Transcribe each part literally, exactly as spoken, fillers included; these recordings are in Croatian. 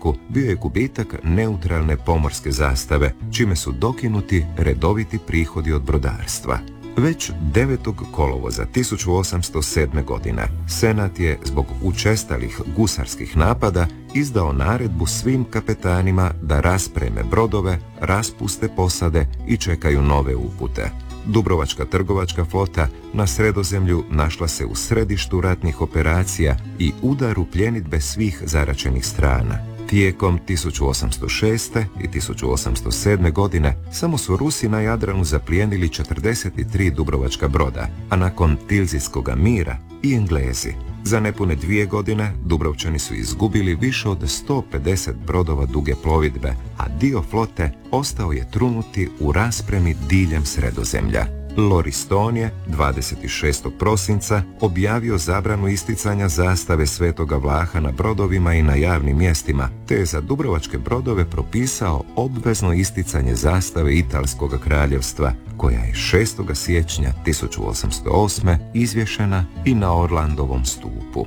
Dubrovniku bio je gubitak neutralne pomorske zastave, čime su dokinuti redoviti prihodi od brodarstva. Već devetog kolovoza tisuću osamsto sedme. godine Senat je zbog učestalih gusarskih napada izdao naredbu svim kapetanima da raspreme brodove, raspuste posade i čekaju nove upute. Dubrovačka trgovačka flota na Sredozemlju našla se u središtu ratnih operacija i udaru pljenidbe svih zaraćenih strana. Tijekom tisuću osamsto šeste. i tisuću osamsto sedme. godine samo su Rusi na Jadranu zaplijenili četrdeset tri dubrovačka broda, a nakon Tilzijskoga mira i Englezi. Za nepune dvije godine Dubrovčani su izgubili više od sto pedeset brodova duge plovidbe, a dio flote ostao je trunuti u raspremi diljem Sredozemlja. Loriston je dvadeset šestog prosinca objavio zabranu isticanja zastave Svetoga Vlaha na brodovima i na javnim mjestima, te je za dubrovačke brodove propisao obvezno isticanje zastave Italskog kraljevstva, koja je šestog siječnja tisuću osamsto osme. izvješena i na Orlandovom stupu.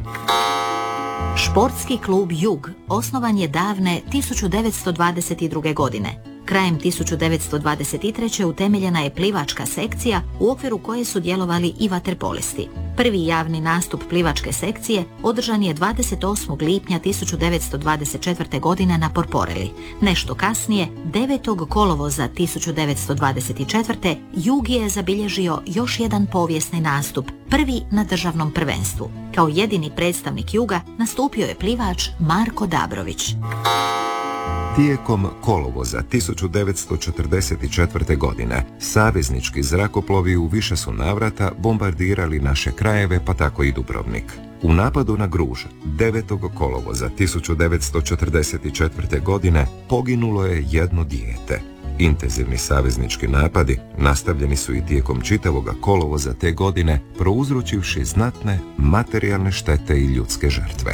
Športski klub Jug osnovan je davne tisuću devetsto dvadeset druge. godine. Krajem tisuću devetsto dvadeset treće. utemeljena je plivačka sekcija u okviru koje su djelovali i vaterpolisti. Prvi javni nastup plivačke sekcije održan je dvadeset osmog lipnja tisuću devetsto dvadeset četvrte. godine na Porporeli. Nešto kasnije, devetog kolovoza tisuću devetsto dvadeset četvrte. Jug je zabilježio još jedan povijesni nastup, prvi na državnom prvenstvu. Kao jedini predstavnik Juga nastupio je plivač Marko Dabrović. Tijekom kolovoza tisuću devetsto četrdeset četvrte. godine saveznički zrakoplovi u više su navrata bombardirali naše krajeve, pa tako i Dubrovnik. U napadu na Gruž devetog kolovoza tisuću devetsto četrdeset četvrte. godine poginulo je jedno dijete. Intenzivni saveznički napadi nastavljeni su i tijekom čitavoga kolovoza te godine, prouzročivši znatne materijalne štete i ljudske žrtve.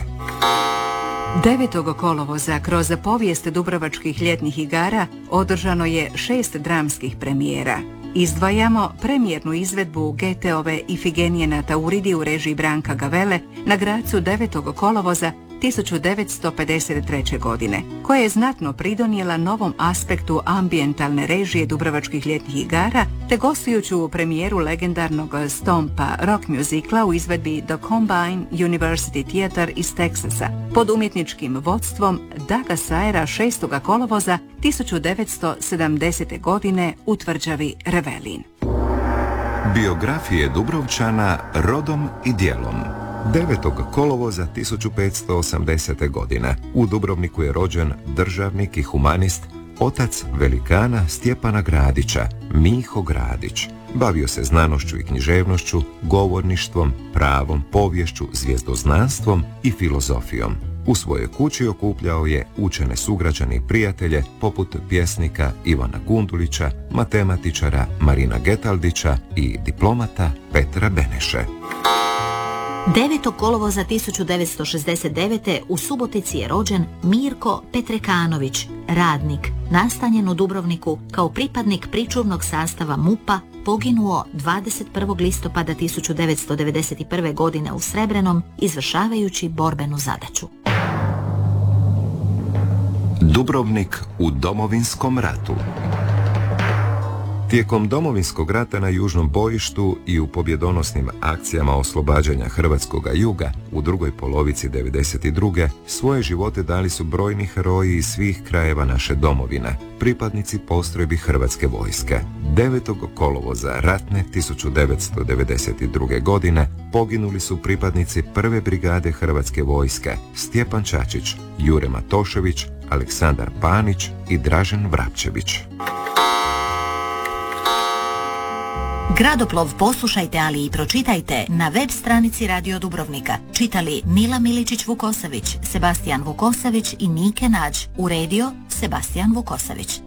devetog kolovoza kroz povijest dubrovačkih ljetnih igara održano je šest dramskih premijera. Izdvajamo premijernu izvedbu Goetheove Ifigenije na Tauridi u režiji Branka Gavele na Grazu devetog kolovoza tisuću devetsto pedeset treće. godine, koja je znatno pridonijela novom aspektu ambijentalne režije dubrovačkih ljetnih igara, te gostujuću premijeru legendarnog Stompa rock muzikla u izvedbi The Combine University Theater iz Teksasa pod umjetničkim vodstvom Daga Sayera šestog kolovoza tisuću devetsto sedamdesete. godine u tvrđavi Revelin. Biografije Dubrovčana rodom i djelom. devetog kolovoza tisuću petsto osamdesete. godine u Dubrovniku je rođen državnik i humanist, otac velikana Stjepana Gradića, Miho Gradić. Bavio se znanošću i književnošću, govorništvom, pravom, poviješću, zvijezdoznanstvom i filozofijom. U svojoj kući okupljao je učene sugrađane i prijatelje poput pjesnika Ivana Gundulića, matematičara Marina Getaldića i diplomata Petra Beneše. devetog kolovoza tisuću devetsto šezdeset devete. u Subotici je rođen Mirko Petrekanović, radnik, nastanjen u Dubrovniku kao pripadnik pričuvnog sastava MUP-a, poginuo dvadeset prvog listopada tisuću devetsto devedeset prve. godine u Srebrenom, izvršavajući borbenu zadaću. Dubrovnik u Domovinskom ratu. Tijekom Domovinskog rata na južnom bojištu i u pobjedonosnim akcijama oslobađanja hrvatskoga juga u drugoj polovici devedeset druge. svoje živote dali su brojni heroji iz svih krajeva naše domovine, pripadnici postrojbi Hrvatske vojske. devetog kolovoza ratne tisuću devetsto devedeset druge. godine poginuli su pripadnici prve brigade Hrvatske vojske Stjepan Čačić, Jure Matošević, Aleksandar Panić i Dražen Vrapčević. Gradoplov poslušajte, ali i pročitajte na web stranici Radio Dubrovnika. Čitali Mila Miličić-Vukosavić, Sebastijan Vukosavić i Nike Nađ. Uredio Sebastijan Vukosavić.